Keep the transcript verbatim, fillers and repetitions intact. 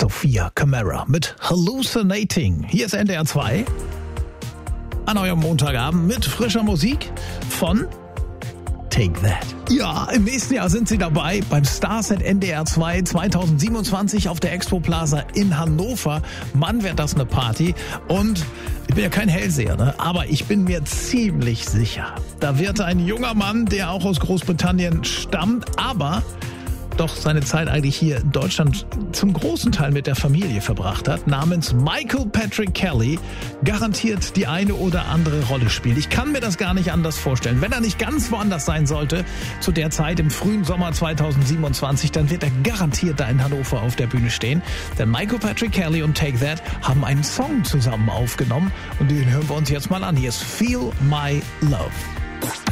Sophia Camara mit Hallucinating. Hier ist N D R zwei. An eurem Montagabend mit frischer Musik von Take That. Ja, im nächsten Jahr sind sie dabei beim Starset N D R zwei zwanzig siebenundzwanzig auf der Expo Plaza in Hannover. Mann, wird das eine Party. Und ich bin ja kein Hellseher, ne? Aber ich bin mir ziemlich sicher, da wird ein junger Mann, der auch aus Großbritannien stammt, aber doch seine Zeit eigentlich hier in Deutschland zum großen Teil mit der Familie verbracht hat, namens Michael Patrick Kelly, garantiert die eine oder andere Rolle spielt. Ich kann mir das gar nicht anders vorstellen. Wenn er nicht ganz woanders sein sollte, zu der Zeit im frühen Sommer zwanzig siebenundzwanzig, dann wird er garantiert da in Hannover auf der Bühne stehen. Denn Michael Patrick Kelly und Take That haben einen Song zusammen aufgenommen und den hören wir uns jetzt mal an. Hier ist Feel My Love.